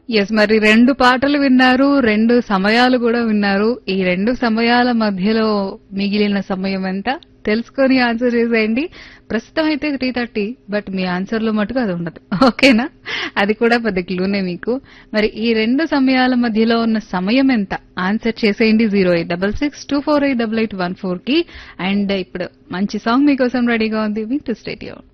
Yes, మరి 2 పాటలు విన్నారు, 2 సమయాలు కూడా విన్నారు. ఈ 2 సమయాల మధ్యలో మిగిలిన సమయం ఎంత తెలుసుకొని ఆన్సర్ చేసేయండి. ప్రస్తుతం అయితే 3:30, బట్ మీ ఆన్సర్ లో మటుకు అది ఉండదు. ఓకేనా? అది కూడా పెద్ద క్లూనే మీకు. మరి ఈ 2 సమయాల మధ్యలో ఉన్న సమయం ఎంత ఆన్సర్ చేసేయండి 0866 2488814 కి. అండ్ ఇప్పుడు మంచి సాంగ్ మీకోసం రెడీగా ఉంది. వింటూ స్టే ట్యూన్డ్.